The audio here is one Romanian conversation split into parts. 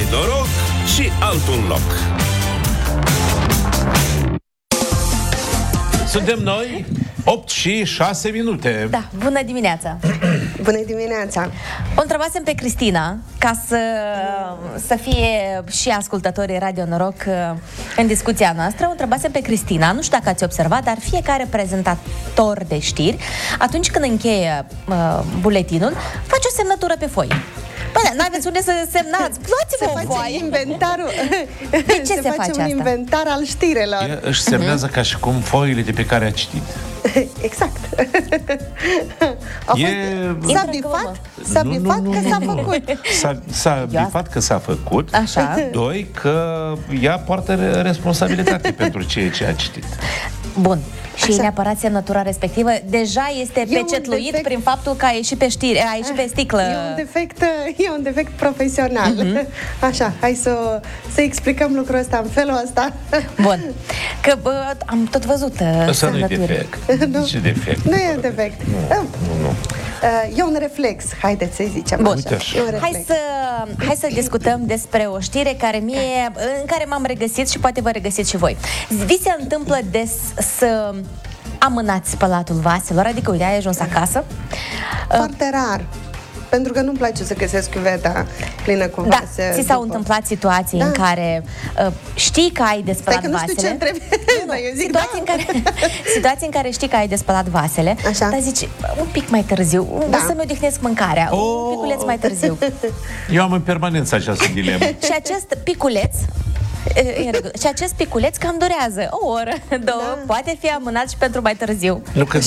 noroc și altul loc. Suntem noi, 8 și 6 minute. Da, bună dimineața. Bună dimineața. O întrebasem pe Cristina, ca să fie și ascultătorii Radio Noroc în discuția noastră. O întrebasem pe Cristina, nu știu dacă ați observat, dar fiecare prezentator de știri, atunci când încheie buletinul, face o semnătură pe foaie. Bine, n-aveți unde să semnați, luați-vă o foaie. Inventarul. De ce se face un asta? inventar al știrilor. Ea își semnează ca și cum foile de pe care a citit. Exact. S-a bifat că s-a făcut. S-a bifat că s-a făcut. Așa. Doi, că ea poartă responsabilitate pentru ceea ce a citit. Bun. Și Așa. neapărat semnătura respectivă deja este pecetluit prin faptul că a ieșit pe știri, a ieșit pe sticlă. E un defect profesional. Așa, hai să explicăm lucrul ăsta în felul ăsta. Bun. Că am tot văzut Asta nu e semnături. defect. Nu. Ce defect? Nu e un defect. Nu. E un reflex, haideți să zicem. Bun. Așa. E un reflex. Hai să discutăm despre o știre în care m-am regăsit și poate vă regăsiți și voi. Vi se întâmplă des să amânați spălatul vaselor? Adică, uite, ai ajuns acasă. Foarte rar. Pentru că nu-mi place să găsesc cuveta plină cu vase. Ți s-au întâmplat situații în care știi că ai de spălat vasele. Nu știu ce trebuie. Situații în care știi că ai de spălat vasele, așa. Dar zici, un pic mai târziu, o să-mi odihnesc mâncarea, un piculeț mai târziu. Eu am în permanență această dilemă. Și acest piculeț cam durează o oră, două, poate fi amânat și pentru mai târziu. Nu, că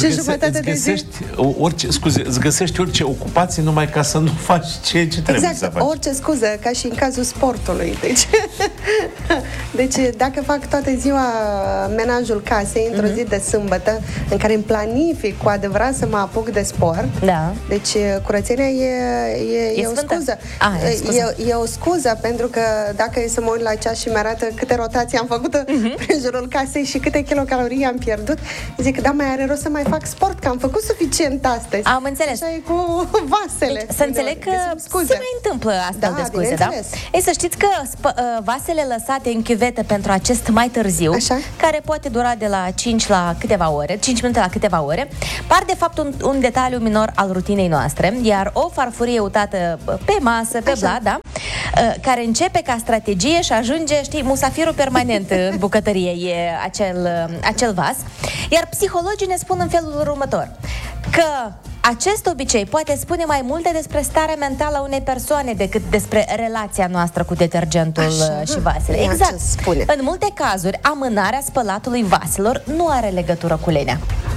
îți găsești orice ocupație numai ca să nu faci ceea ce trebuie să faci. Orice scuză, ca și în cazul sportului. Deci dacă fac toată ziua menajul casei, într-o zi de sâmbătă, în care îmi planific cu adevărat să mă apuc de sport, deci curățenia e o scuză. E o scuză, pentru că dacă e să mă uit la ceas și mi-arată câte rotații am făcut prin jurul casei și câte kilocalorii am pierdut, zic, da, mai are rost să mai fac sport, că am făcut suficient astăzi. Am înțeles. Așa e cu vasele. Să înțeleg că se mai întâmplă astfel de scuze, da? Ei, să știți că vasele lăsate în chiuvetă pentru acest mai târziu, care poate dura de la 5 la câteva ore, 5 minute la câteva ore, par de fapt un detaliu minor al rutinei noastre, iar o farfurie utată pe masă, pe blat, care începe ca strategie și ajunge, știi, musafirul permanent în bucătărie e acel vas. Iar psihologii ne spun în felul următor, că acest obicei poate spune mai multe despre starea mentală a unei persoane decât despre relația noastră cu detergentul și vasele. Exact. În multe cazuri, amânarea spălatului vaselor nu are legătură cu lenea.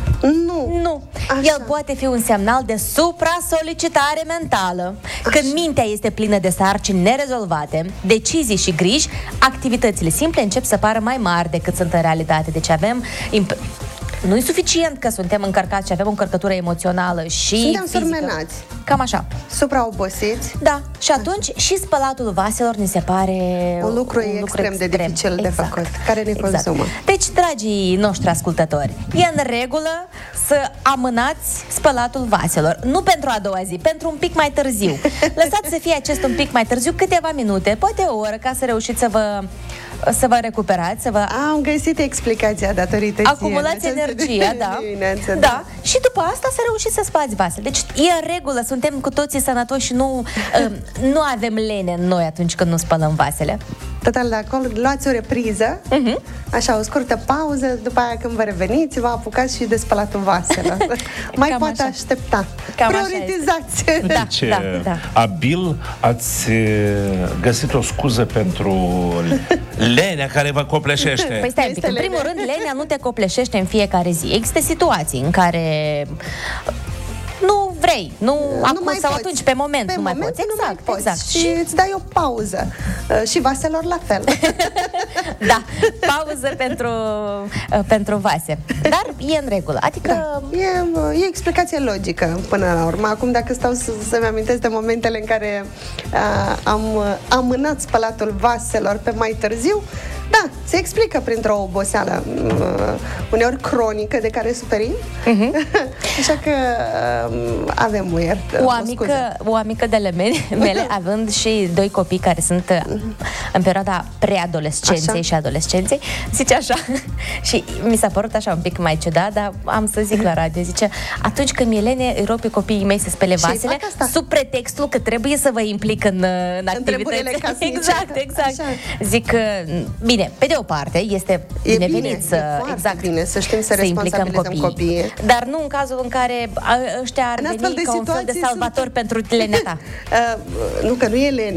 Nu. El poate fi un semnal de supra-solicitare mentală. Când mintea este plină de sarcini nerezolvate, decizii și griji, activitățile simple încep să pară mai mari decât sunt în realitate. Deci nu e suficient că suntem încărcați și avem o încărcătură emoțională și suntem fizică. surmenați. Cam așa. Supraobosiți. Da. Și atunci și spălatul vaselor ni se pare un lucru extrem de dificil de făcut, care ne consumă. Deci, dragii noștri ascultători, e în regulă să amânați spălatul vaselor. Nu pentru a doua zi, pentru un pic mai târziu. Lăsați să fie acest un pic mai târziu, câteva minute, poate o oră, ca să reușiți să vă recuperați, Am găsit explicația datorită acumulați energia, da. Și după asta să reușiți să spălați vasele. Deci e în regulă, suntem cu toții sănătoși și nu avem lene în noi atunci când nu spălăm vasele. Total de acord, luați o repriză, așa, o scurtă pauză, după aia când vă reveniți, vă apucați și de spălatul vaselor. Mai poate aștepta. Prioritizați. Deci, abil ați găsit o scuză pentru lenea care vă copleșește. Păi stai un pic, în primul rând, lenea nu te copleșește în fiecare zi. Există situații în care nu vrei, acum sau atunci, pe moment, nu mai poți. Exact. Și îți dai o pauză. Și vaselor la fel. Da, pauză pentru vase. Dar e în regulă. Adică... E explicație logică până la urmă. Acum, dacă stau să-mi amintesc de momentele în care am amânat spălatul vaselor pe mai târziu, Da, se explică printr-o oboseală uneori cronică de care suferim. Așa că avem o amică de mele, având și 2 copii care sunt în perioada preadolescenței și adolescenței, zice așa, și mi s-a părut așa un pic mai ciudat, dar am să zic la radio, zice, atunci când Milene îi rog pe copiii mei să spele vasele, sub pretextul că trebuie să vă implic în activități. Exact. Așa. Zic că, bine, pe de o parte, este binevenit să știm să responsabilizăm copiii. Dar nu în cazul în care ăștia ar veni ca un fel de salvator pentru lenea ta. Nu, că nu e lene.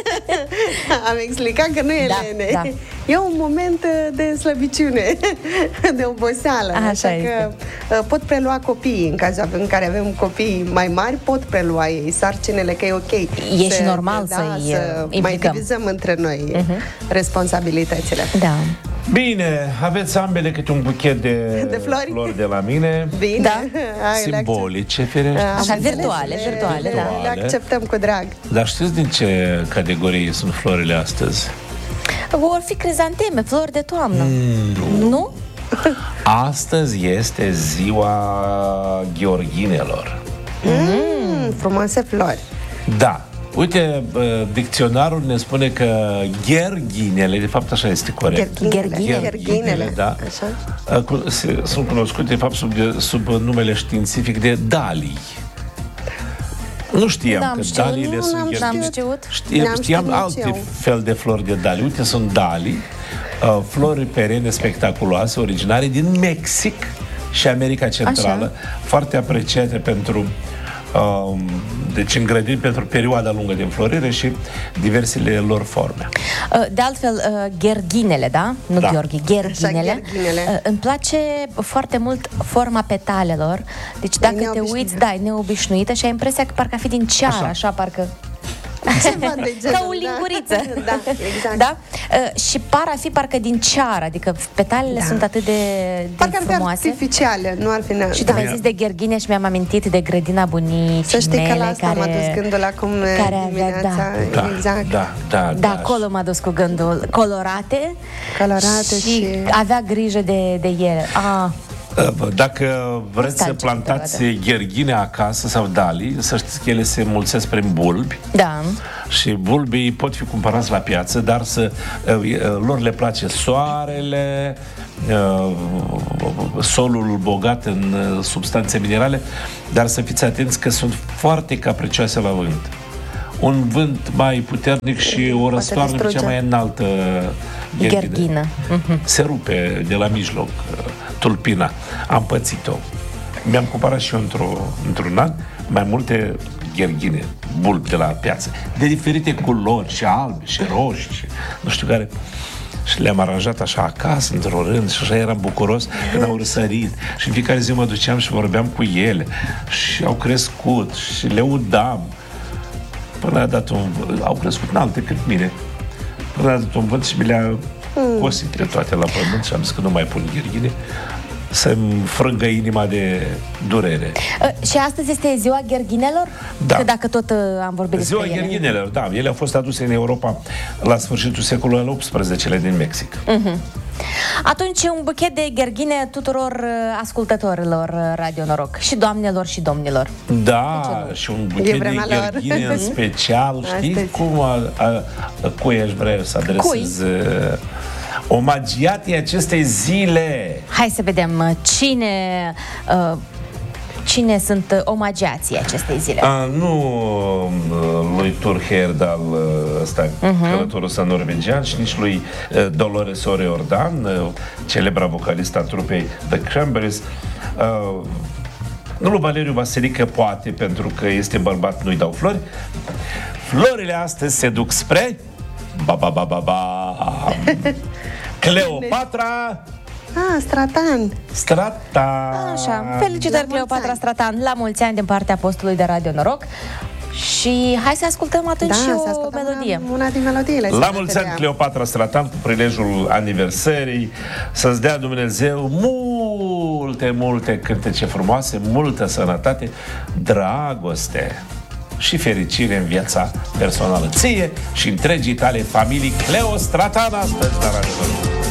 Am explicat că nu e lene. Da. E un moment de slăbiciune, de oboseală. Așa că pot prelua copiii, în cazul în care avem copii mai mari, pot prelua ei sarcinile, că e ok. E și normal să-i implicăm. Mai divizăm între noi responsabilitățile. Da. Bine, aveți ambele câte un buchet de flori de la mine. Bine. Da. Simbolice, firește. Așa, virtuale, da. Le acceptăm cu drag. Dar știți din ce categorie sunt florile astăzi? Vor fi crizanteme, flori de toamnă. Nu? Astăzi este ziua gheorghinelor. Frumoase flori. Da. Uite, dicționarul ne spune că gherghinele, de fapt așa este corect. Gherghinele, da. Așa. Sunt cunoscute, de fapt, sub numele științific de dalii. Nu știam că daliile sunt gherghine. Știam alte fel de flori de dalii. Uite, sunt dalii, flori perene spectaculoase, originare din Mexic și America Centrală, foarte apreciate pentru deci îngrădiri pentru perioada lungă de înflorire și diversele lor forme. De altfel, gherghinele, da? Nu Gheorghe, gherghinele. Îmi place foarte mult forma petalelor. Deci dacă te uiți, e neobișnuită și ai impresia că parcă a fi din ceară, așa parcă... Ca o linguriță. Da, exact. Da? Și par a fi parcă din ceară, adică petalele sunt atât de frumoase. Parcă artificiale, nu ar fi... Și tu mi-ai zis de gherghine și mi-am amintit de grădina bunicii Să știi că la asta m-a dus gândul acum dimineața. Exact. Da, acolo m-a dus cu gândul. Colorate și avea grijă de ele. Dacă vreți să plantați gherghine acasă sau dalii, să știți că ele se mulțesc prin bulbi. Da. Și bulbii pot fi cumpărați la piață, dar lor le place soarele, solul bogat în substanțe minerale, dar să fiți atenți că sunt foarte capricioase la vânt. Un vânt mai puternic și o răstoarnă cea mai înaltă gherghină. Se rupe de la mijloc tulpina. Am pățit-o. Mi-am cumpărat și eu într-un an mai multe gherghine, bulbi de la piață, de diferite culori, și albi, și roșii, și nu știu care. Și le-am aranjat așa acasă, într-un rând, și așa eram bucuros când au răsărit. Și în fiecare zi mă duceam și vorbeam cu ele. Și au crescut și le udam. Până a dat au crescut înalte cât mine. Până a dat un vânt și mi le-a cosit pe toate la pământ și am zis că nu mai pun gherghine, să-mi frângă inima de durere. Și astăzi este ziua gherghinelor? Da. Că dacă tot am vorbit despre ele. Ziua gherghinelor, da. Ele au fost aduse în Europa la sfârșitul secolului al XVIII-lea din Mexic. Atunci un buchet de gherghine tuturor ascultătorilor Radio Noroc. Și doamnelor și domnilor. Da, și un buchet de gherghine în special. Știi cum cui aș vrea să adresez omagiatii acestei zile? Hai să vedem cine sunt omagiații acestei zile. Nu lui Thor Heyerdahl, călătorul ăsta norvegian, și nici lui Dolores O'Riordan, celebra vocalistă a trupei The Cranberries. Nu lui Valeriu Vasilică, poate, pentru că este bărbat, nu-i dau flori. Florile astăzi se duc spre Cleopatra Stratan. Așa, felicitări Cleopatra Stratan, la mulți ani din partea postului de Radio Noroc. Și hai să ascultăm atunci și o melodie. Una din melodiile. La mulți ani Cleopatra Stratan, cu prilejul aniversării, să-ți dea Dumnezeu multe cântece frumoase, multă sănătate, dragoste și fericire în viața personală. Ție și întregii tale familii Cleo Stratana astăzi la Radio România.